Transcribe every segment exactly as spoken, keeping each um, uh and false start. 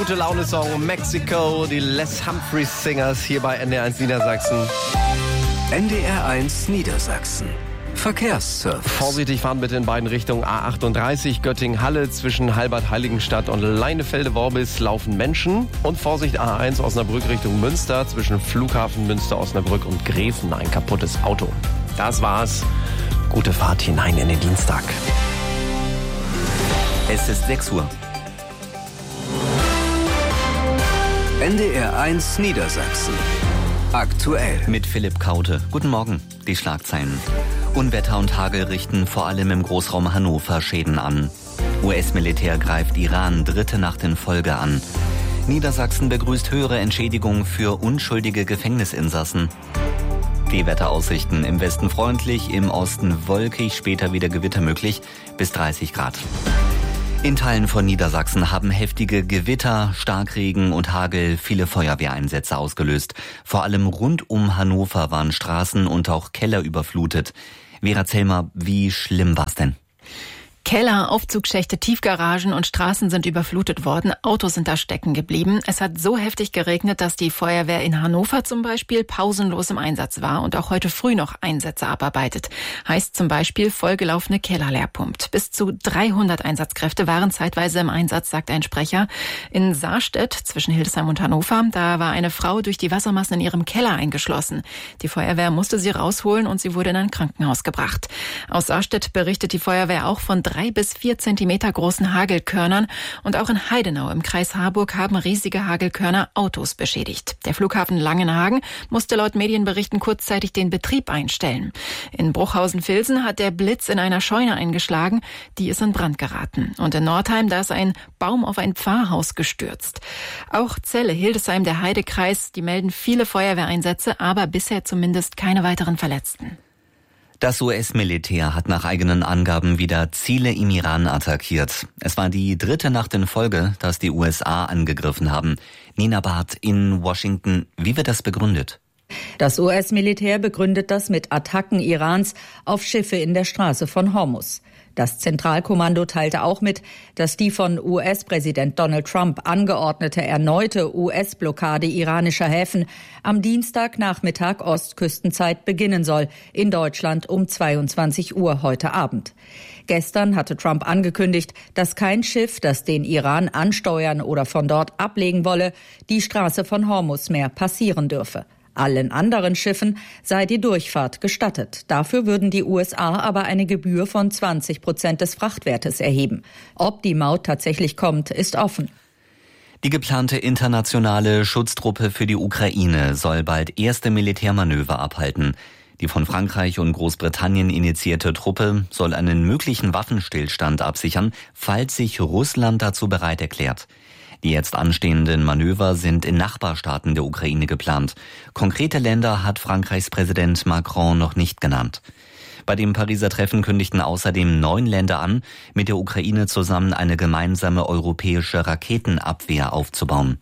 Gute Laune-Song Mexico, die Les Humphreys Singers hier bei N D R eins Niedersachsen. N D R eins Niedersachsen. Verkehrsservice. Vorsichtig fahren bitte in beiden Richtungen. A achtunddreißig Göttingen-Halle zwischen Halbert-Heiligenstadt und Leinefelde-Worbis laufen Menschen. Und Vorsicht A eins Osnabrück Richtung Münster zwischen Flughafen Münster-Osnabrück und Gräfen ein kaputtes Auto. Das war's. Gute Fahrt hinein in den Dienstag. Es ist sechs Uhr. N D R eins Niedersachsen. Aktuell. Mit Philipp Kaute. Guten Morgen. Die Schlagzeilen. Unwetter und Hagel richten vor allem im Großraum Hannover Schäden an. U S-Militär greift Iran dritte Nacht in Folge an. Niedersachsen begrüßt höhere Entschädigung für unschuldige Gefängnisinsassen. Die Wetteraussichten: im Westen freundlich, im Osten wolkig, später wieder Gewitter möglich, bis dreißig Grad. In Teilen von Niedersachsen haben heftige Gewitter, Starkregen und Hagel viele Feuerwehreinsätze ausgelöst. Vor allem rund um Hannover waren Straßen und auch Keller überflutet. Vera Zellmer, wie schlimm war's denn? Keller, Aufzugschächte, Tiefgaragen und Straßen sind überflutet worden. Autos sind da stecken geblieben. Es hat so heftig geregnet, dass die Feuerwehr in Hannover zum Beispiel pausenlos im Einsatz war und auch heute früh noch Einsätze abarbeitet. Heißt zum Beispiel vollgelaufene Keller leer pumpt. Bis zu dreihundert Einsatzkräfte waren zeitweise im Einsatz, sagt ein Sprecher. In Saarstedt zwischen Hildesheim und Hannover, da war eine Frau durch die Wassermassen in ihrem Keller eingeschlossen. Die Feuerwehr musste sie rausholen und sie wurde in ein Krankenhaus gebracht. Aus Saarstedt berichtet die Feuerwehr auch von drei bis vier Zentimeter großen Hagelkörnern und auch in Heidenau im Kreis Harburg haben riesige Hagelkörner Autos beschädigt. Der Flughafen Langenhagen musste laut Medienberichten kurzzeitig den Betrieb einstellen. In Bruchhausen-Vilsen hat der Blitz in einer Scheune eingeschlagen, die ist in Brand geraten. Und in Nordheim, da ist ein Baum auf ein Pfarrhaus gestürzt. Auch Celle, Hildesheim, der Heidekreis, die melden viele Feuerwehreinsätze, aber bisher zumindest keine weiteren Verletzten. Das U S-Militär hat nach eigenen Angaben wieder Ziele im Iran attackiert. Es war die dritte Nacht in Folge, dass die U S A angegriffen haben. Nina Barth in Washington. Wie wird das begründet? Das U S-Militär begründet das mit Attacken Irans auf Schiffe in der Straße von Hormuz. Das Zentralkommando teilte auch mit, dass die von U S-Präsident Donald Trump angeordnete erneute U S-Blockade iranischer Häfen am Dienstagnachmittag Ostküstenzeit beginnen soll, in Deutschland um zweiundzwanzig Uhr heute Abend. Gestern hatte Trump angekündigt, dass kein Schiff, das den Iran ansteuern oder von dort ablegen wolle, die Straße von Hormuz mehr passieren dürfe. Allen anderen Schiffen sei die Durchfahrt gestattet. Dafür würden die U S A aber eine Gebühr von zwanzig Prozent des Frachtwertes erheben. Ob die Maut tatsächlich kommt, ist offen. Die geplante internationale Schutztruppe für die Ukraine soll bald erste Militärmanöver abhalten. Die von Frankreich und Großbritannien initiierte Truppe soll einen möglichen Waffenstillstand absichern, falls sich Russland dazu bereit erklärt. Die jetzt anstehenden Manöver sind in Nachbarstaaten der Ukraine geplant. Konkrete Länder hat Frankreichs Präsident Macron noch nicht genannt. Bei dem Pariser Treffen kündigten außerdem neun Länder an, mit der Ukraine zusammen eine gemeinsame europäische Raketenabwehr aufzubauen.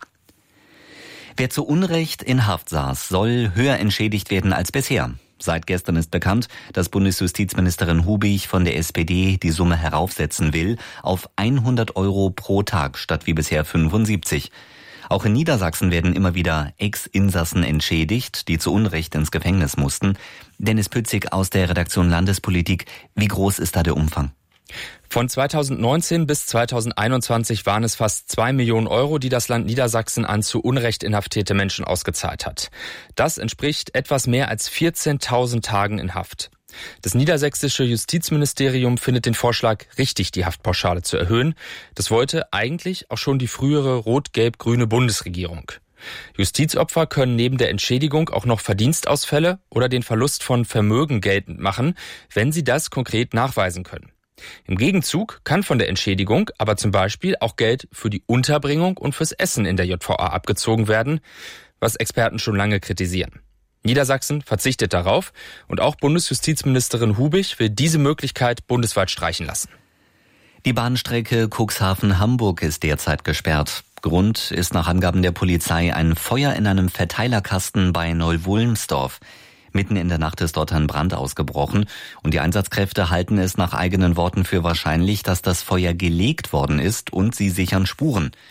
Wer zu Unrecht in Haft saß, soll höher entschädigt werden als bisher. Seit gestern ist bekannt, dass Bundesjustizministerin Hubig von der S P D die Summe heraufsetzen will auf hundert Euro pro Tag statt wie bisher fünfundsiebzig. Auch in Niedersachsen werden immer wieder Ex-Insassen entschädigt, die zu Unrecht ins Gefängnis mussten. Dennis Pützig aus der Redaktion Landespolitik. Wie groß ist da der Umfang? Von zweitausendneunzehn bis zweitausendeinundzwanzig waren es fast zwei Millionen Euro, die das Land Niedersachsen an zu Unrecht inhaftierte Menschen ausgezahlt hat. Das entspricht etwas mehr als vierzehntausend Tagen in Haft. Das niedersächsische Justizministerium findet den Vorschlag richtig, die Haftpauschale zu erhöhen. Das wollte eigentlich auch schon die frühere rot-gelb-grüne Bundesregierung. Justizopfer können neben der Entschädigung auch noch Verdienstausfälle oder den Verlust von Vermögen geltend machen, wenn sie das konkret nachweisen können. Im Gegenzug kann von der Entschädigung aber zum Beispiel auch Geld für die Unterbringung und fürs Essen in der J V A abgezogen werden, was Experten schon lange kritisieren. Niedersachsen verzichtet darauf und auch Bundesjustizministerin Hubig will diese Möglichkeit bundesweit streichen lassen. Die Bahnstrecke Cuxhaven-Hamburg ist derzeit gesperrt. Grund ist nach Angaben der Polizei ein Feuer in einem Verteilerkasten bei Neu-Wulmsdorf. Mitten in der Nacht ist dort ein Brand ausgebrochen und die Einsatzkräfte halten es nach eigenen Worten für wahrscheinlich, dass das Feuer gelegt worden ist und sie sichern Spuren.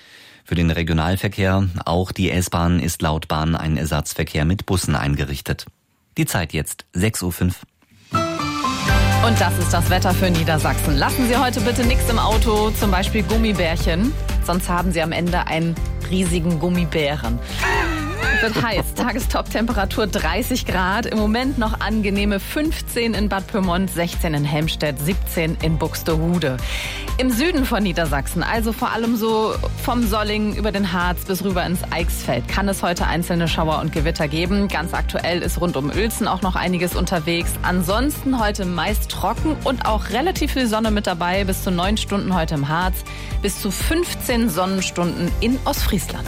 Für den Regionalverkehr, auch die S-Bahn, ist laut Bahn ein Ersatzverkehr mit Bussen eingerichtet. Die Zeit jetzt sechs Uhr fünf. Und das ist das Wetter für Niedersachsen. Lassen Sie heute bitte nichts im Auto, zum Beispiel Gummibärchen. Sonst haben Sie am Ende einen riesigen Gummibären. Wird heiß. Tagestop-Temperatur dreißig Grad. Im Moment noch angenehme fünfzehn in Bad Pyrmont, sechzehn in Helmstedt, siebzehn in Buxtehude. Im Süden von Niedersachsen, also vor allem so vom Solling über den Harz bis rüber ins Eichsfeld, kann es heute einzelne Schauer und Gewitter geben. Ganz aktuell ist rund um Uelzen auch noch einiges unterwegs. Ansonsten heute meist trocken und auch relativ viel Sonne mit dabei. Bis zu neun Stunden heute im Harz, bis zu fünfzehn Sonnenstunden in Ostfriesland.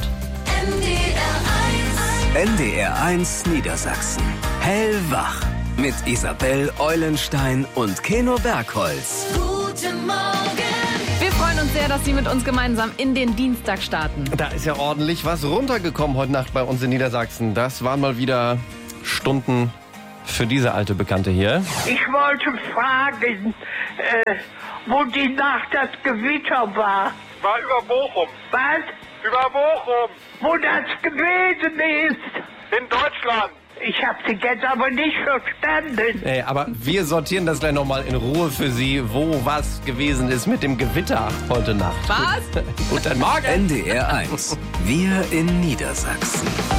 N D R eins Niedersachsen. Hellwach. Mit Isabel Eulenstein und Keno Bergholz. Guten Morgen. Wir freuen uns sehr, dass Sie mit uns gemeinsam in den Dienstag starten. Da ist ja ordentlich was runtergekommen heute Nacht bei uns in Niedersachsen. Das waren mal wieder Stunden für diese alte Bekannte hier. Ich wollte fragen, äh, wo die Nacht das Gewitter war. War über Bochum. Was? Über Bochum. Wo das gewesen ist. In Deutschland. Ich habe Sie jetzt aber nicht verstanden. Ey, aber wir sortieren das gleich nochmal in Ruhe für Sie, wo was gewesen ist mit dem Gewitter heute Nacht. Was? Guten Morgen. N D R eins. Wir in Niedersachsen.